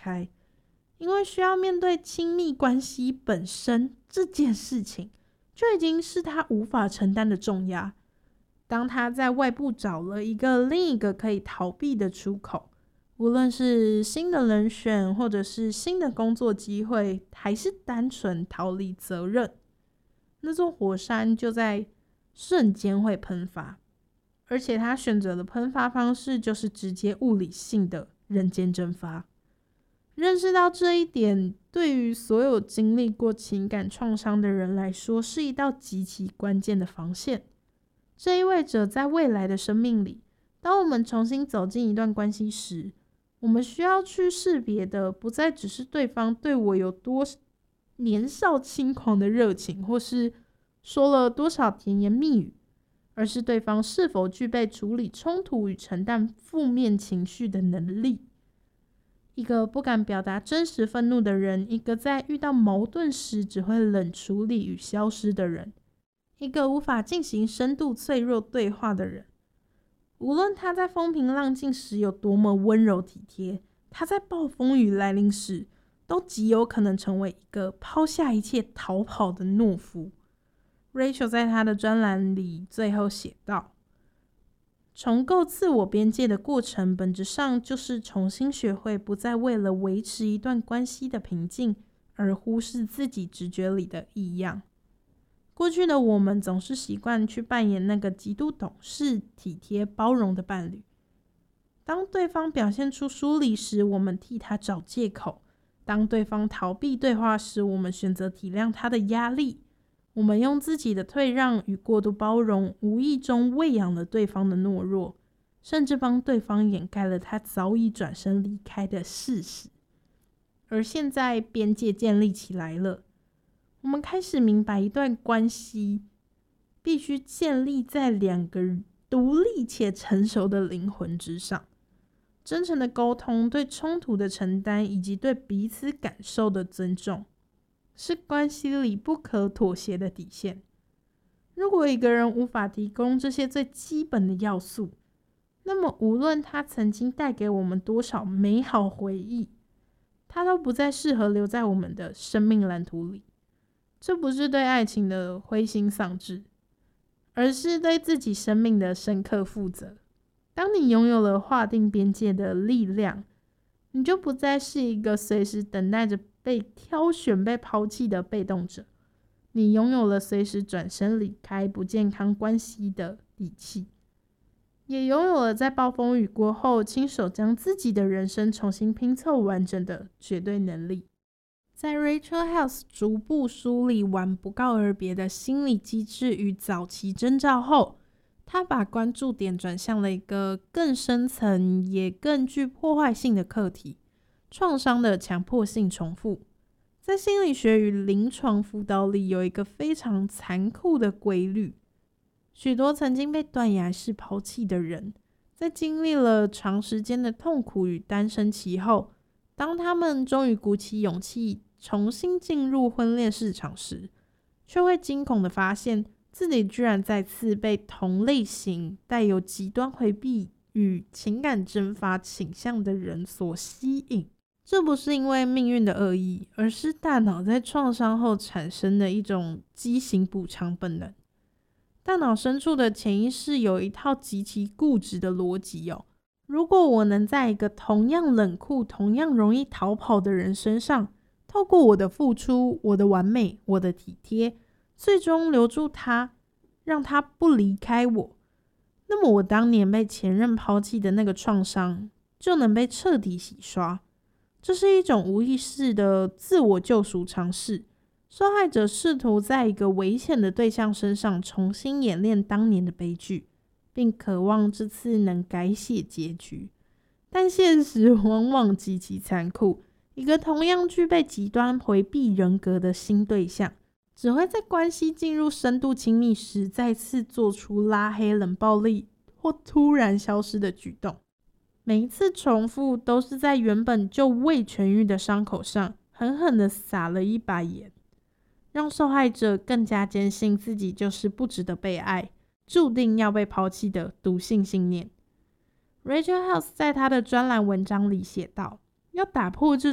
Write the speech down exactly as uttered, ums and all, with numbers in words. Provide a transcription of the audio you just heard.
开，因为需要面对亲密关系本身这件事情，就已经是他无法承担的重压。当他在外部找了一个另一个可以逃避的出口，无论是新的人选，或者是新的工作机会，还是单纯逃离责任，那座火山就在瞬间会喷发。而且他选择的喷发方式就是直接物理性的人间蒸发。认识到这一点，对于所有经历过情感创伤的人来说，是一道极其关键的防线。这意味着在未来的生命里，当我们重新走进一段关系时，我们需要去识别的不再只是对方对我有多年少轻狂的热情，或是说了多少甜言蜜语，而是对方是否具备处理冲突与承担负面情绪的能力。一个不敢表达真实愤怒的人，一个在遇到矛盾时只会冷处理与消失的人，一个无法进行深度脆弱对话的人。无论他在风平浪静时有多么温柔体贴，他在暴风雨来临时都极有可能成为一个抛下一切逃跑的懦夫。Rachel 在他的专栏里最后写道，重构自我边界的过程本质上就是重新学会不再为了维持一段关系的平静而忽视自己直觉里的异样。过去的我们总是习惯去扮演那个极度懂事、体贴、包容的伴侣。当对方表现出疏离时，我们替他找借口；当对方逃避对话时，我们选择体谅他的压力。我们用自己的退让与过度包容，无意中喂养了对方的懦弱，甚至帮对方掩盖了他早已转身离开的事实。而现在边界建立起来了，我们开始明白，一段关系必须建立在两个独立且成熟的灵魂之上。真诚的沟通，对冲突的承担，以及对彼此感受的尊重，是关系里不可妥协的底线。如果一个人无法提供这些最基本的要素，那么无论他曾经带给我们多少美好回忆，他都不再适合留在我们的生命蓝图里。这不是对爱情的灰心丧志，而是对自己生命的深刻负责。当你拥有了划定边界的力量，你就不再是一个随时等待着被挑选、被抛弃的被动者。你拥有了随时转身离开不健康关系的底气，也拥有了在暴风雨过后亲手将自己的人生重新拼凑完整的绝对能力。在 Rachel Held 逐步梳理完不告而别的心理机制与早期征兆后，他把关注点转向了一个更深层也更具破坏性的课题：创伤的强迫性重复。在心理学与临床辅导里，有一个非常残酷的规律：许多曾经被断崖式抛弃的人，在经历了长时间的痛苦与单身期后，当他们终于鼓起勇气重新进入婚恋市场时，却会惊恐地发现自己居然再次被同类型带有极端回避与情感蒸发倾向的人所吸引。这不是因为命运的恶意，而是大脑在创伤后产生的一种畸形补偿本能。大脑深处的潜意识有一套极其固执的逻辑哦。如果我能在一个同样冷酷、同样容易逃跑的人身上，透过我的付出、我的完美、我的体贴，最终留住他，让他不离开我，那么我当年被前任抛弃的那个创伤就能被彻底洗刷。这是一种无意识的自我救赎尝试，受害者试图在一个危险的对象身上重新演练当年的悲剧，并渴望这次能改写结局。但现实往往极其残酷，一个同样具备极端回避人格的新对象，只会在关系进入深度亲密时再次做出拉黑、冷暴力或突然消失的举动。每一次重复都是在原本就未痊愈的伤口上狠狠地撒了一把盐，让受害者更加坚信自己就是不值得被爱，注定要被抛弃的毒性信念。Rachel Held 在他的专栏文章里写道，要打破这